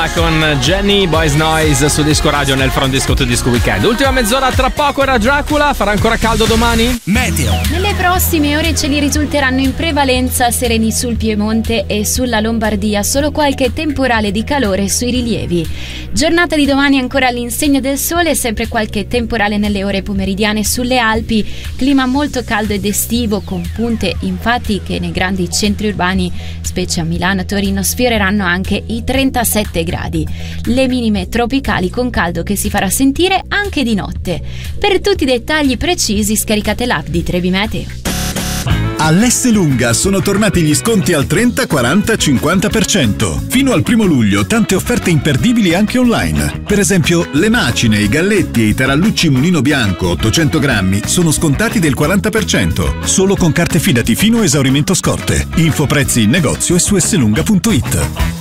Dracula con Jenny Boys Noise su Disco Radio nel Front Disco to Disco Weekend. Ultima mezz'ora, tra poco era Dracula. Farà ancora caldo domani? Meteo. Nelle prossime ore i cieli risulteranno in prevalenza sereni sul Piemonte e sulla Lombardia, solo qualche temporale di calore sui rilievi. Giornata di domani ancora all'insegna del sole, sempre qualche temporale nelle ore pomeridiane sulle Alpi, clima molto caldo ed estivo, con punte infatti che nei grandi centri urbani, specie a Milano e Torino, sfioreranno anche i 37 gradi. Le minime tropicali con caldo che si farà sentire anche di notte. Per tutti i dettagli precisi scaricate l'app di Trebi Meteo. All'Esselunga sono tornati gli sconti al 30, 40, 50%. Fino al 1 luglio tante offerte imperdibili anche online. Per esempio, le macine, i galletti e i tarallucci Mulino Bianco 800 grammi sono scontati del 40%. Solo con carte Fidati fino a esaurimento scorte. Info prezzi in negozio e su esselunga.it.